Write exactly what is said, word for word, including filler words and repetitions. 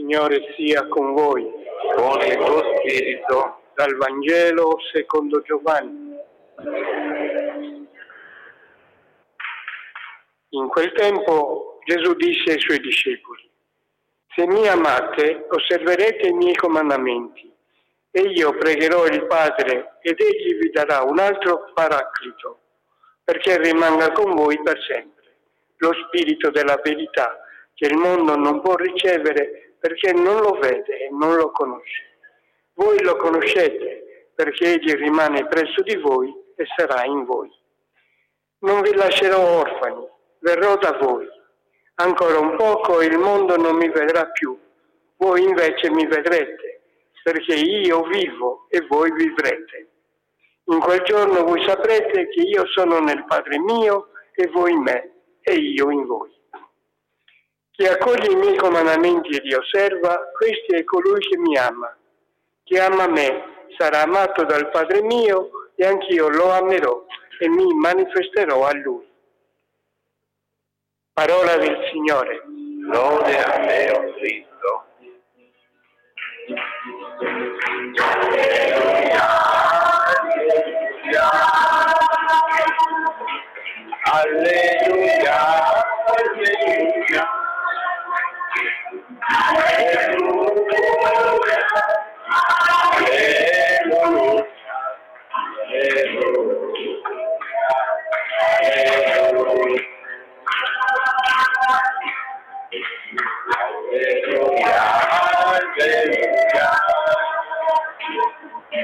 Signore sia con voi. Con il tuo spirito. Dal Vangelo secondo Giovanni. In quel tempo Gesù disse ai suoi discepoli: se mi amate, osserverete i miei comandamenti, e io pregherò il Padre ed egli vi darà un altro paraclito, perché rimanga con voi per sempre, lo Spirito della verità, che il mondo non può ricevere perché non lo vede e non lo conosce. Voi lo conoscete perché egli rimane presso di voi e sarà in voi. Non vi lascerò orfani, verrò da voi. Ancora un poco e il mondo non mi vedrà più, voi invece mi vedrete, perché io vivo e voi vivrete. In quel giorno voi saprete che io sono nel Padre mio e voi in me e io in voi. Chi accoglie i miei comandamenti e li osserva, questo è colui che mi ama. Chi ama me sarà amato dal Padre mio e anch'io lo amerò e mi manifesterò a lui. Parola del Signore. Lode a te, o Cristo. Alleluia, alleluia, alleluia, alleluia, alleluia, alleluia.